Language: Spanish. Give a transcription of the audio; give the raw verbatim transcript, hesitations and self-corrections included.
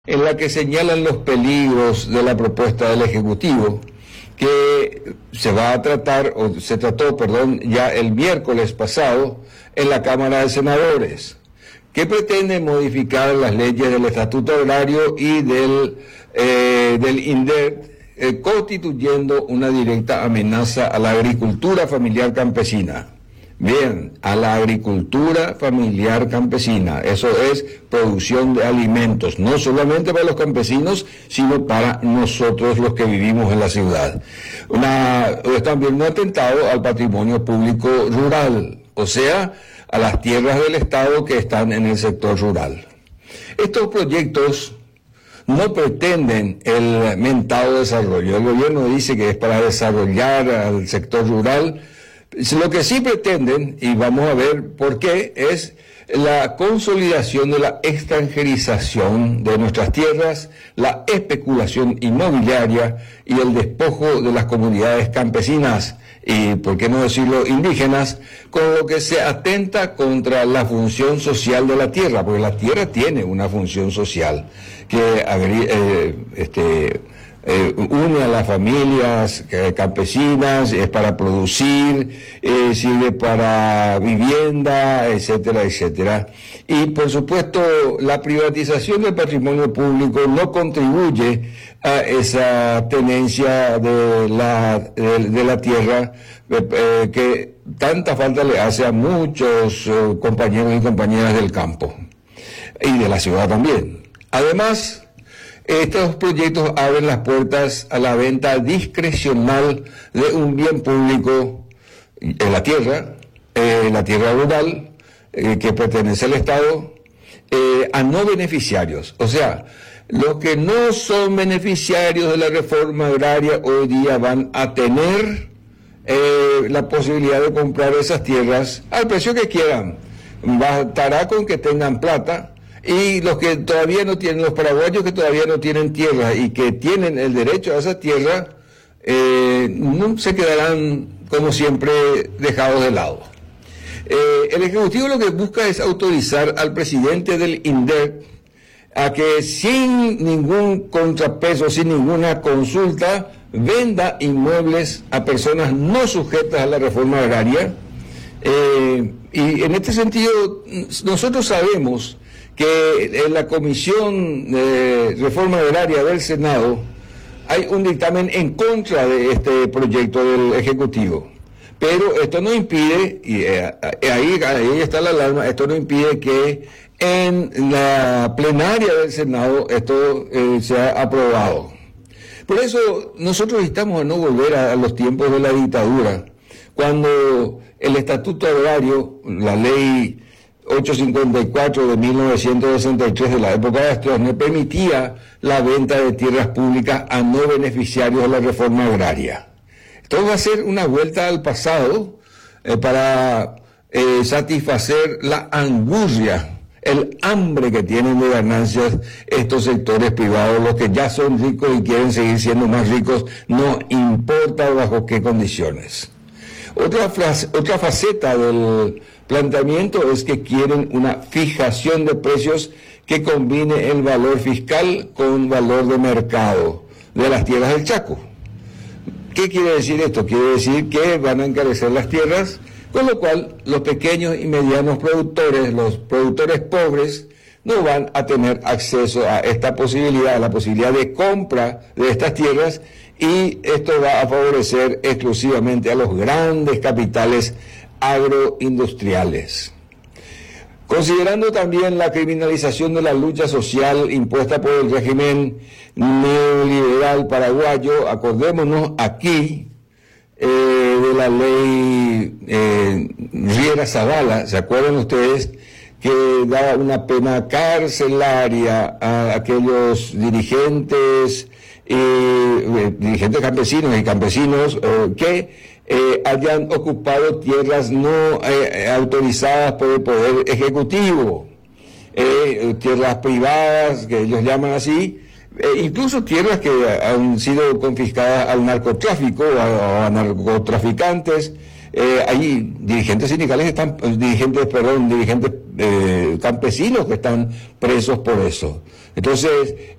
en la que señalan los peligros de la propuesta del Ejecutivo, que se va a tratar, o se trató, perdón, ya el miércoles pasado en la Cámara de Senadores, que pretende modificar las leyes del Estatuto Agrario y del, eh, del INDER, eh, constituyendo una directa amenaza a la agricultura familiar campesina. Bien, a la agricultura familiar campesina, eso es producción de alimentos, no solamente para los campesinos, sino para nosotros los que vivimos en la ciudad. Una, es también un atentado al patrimonio público rural, o sea, a las tierras del Estado que están en el sector rural. Estos proyectos no pretenden el mentado desarrollo. El gobierno dice que es para desarrollar al sector rural. Lo que sí pretenden, y vamos a ver por qué, es la consolidación de la extranjerización de nuestras tierras, la especulación inmobiliaria y el despojo de las comunidades campesinas y, por qué no decirlo, indígenas, con lo que se atenta contra la función social de la tierra, porque la tierra tiene una función social que eh, este, Eh, une a las familias eh, campesinas, es para producir, eh, sirve para vivienda, etcétera, etcétera. Y por supuesto, la privatización del patrimonio público no contribuye a esa tenencia de la, de, de la tierra eh, eh, que tanta falta le hace a muchos eh, compañeros y compañeras del campo y de la ciudad también. Además, estos proyectos abren las puertas a la venta discrecional de un bien público en la tierra, eh, la tierra rural, eh, que pertenece al Estado, eh, a no beneficiarios. O sea, los que no son beneficiarios de la reforma agraria hoy día van a tener eh, la posibilidad de comprar esas tierras al precio que quieran. Bastará con que tengan plata. Y los que todavía no tienen, los paraguayos que todavía no tienen tierra y que tienen el derecho a esa tierra, eh, no se quedarán, como siempre, dejados de lado. Eh, el Ejecutivo lo que busca es autorizar al presidente del INDER a que sin ningún contrapeso, sin ninguna consulta, venda inmuebles a personas no sujetas a la reforma agraria. Eh, y en este sentido, nosotros sabemos que en la Comisión de Reforma Agraria del Senado hay un dictamen en contra de este proyecto del Ejecutivo. Pero esto no impide, y eh, ahí, ahí está la alarma, esto no impide que en la plenaria del Senado esto eh, sea aprobado. Por eso nosotros estamos a no volver a, a los tiempos de la dictadura, cuando el Estatuto Agrario, la ley ochocientos cincuenta y cuatro de mil novecientos sesenta y tres de la época de Stroessner permitía la venta de tierras públicas a no beneficiarios de la reforma agraria. Esto va a ser una vuelta al pasado eh, para eh, satisfacer la angustia, el hambre que tienen de ganancias estos sectores privados, los que ya son ricos y quieren seguir siendo más ricos, no importa bajo qué condiciones. Otra, frase, otra faceta del planteamiento es que quieren una fijación de precios que combine el valor fiscal con valor de mercado de las tierras del Chaco. ¿Qué quiere decir esto? Quiere decir que van a encarecer las tierras, con lo cual los pequeños y medianos productores, los productores pobres, no van a tener acceso a esta posibilidad, a la posibilidad de compra de estas tierras, y esto va a favorecer exclusivamente a los grandes capitales agroindustriales. Considerando también la criminalización de la lucha social impuesta por el régimen neoliberal paraguayo, acordémonos aquí eh, de la ley eh, Riera Zavala, ¿se acuerdan ustedes? Que daba una pena carcelaria a aquellos dirigentes, eh, dirigentes campesinos y campesinos eh, que eh, hayan ocupado tierras no eh, autorizadas por el Poder Ejecutivo, eh, tierras privadas, que ellos llaman así, eh, incluso tierras que han sido confiscadas al narcotráfico o a, a narcotraficantes. Eh, hay dirigentes sindicales, están, dirigentes, perdón, dirigentes eh, campesinos que están presos por eso. Entonces,